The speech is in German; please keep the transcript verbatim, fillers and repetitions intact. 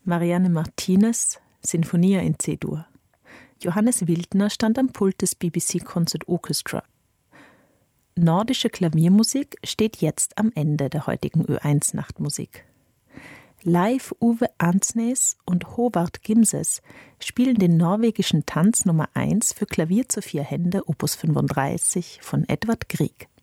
Marianne Martinez, Sinfonia in C-Dur. Johannes Wildner stand am Pult des B B C Concert Orchestra. Nordische Klaviermusik steht jetzt am Ende der heutigen Ö eins Nachtmusik. Live Uwe Ansnes und Håvard Gimses spielen den norwegischen Tanz Nummer eins für Klavier zu vier Hände Opus fünfunddreißig von Edvard Grieg.